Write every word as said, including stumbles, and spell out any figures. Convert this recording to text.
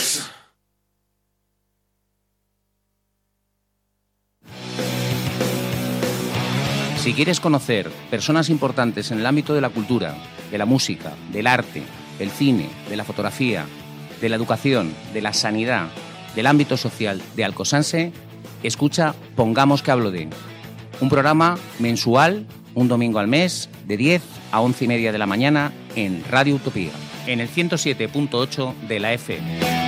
Yes. Si quieres conocer personas importantes en el ámbito de la cultura, de la música, del arte, del cine, de la fotografía, de la educación, de la sanidad, del ámbito social de Alcosanse, escucha Pongamos que hablo de. Un programa mensual, un domingo al mes, de diez a once y media de la mañana en Radio Utopía, en el ciento siete punto ocho de la F M.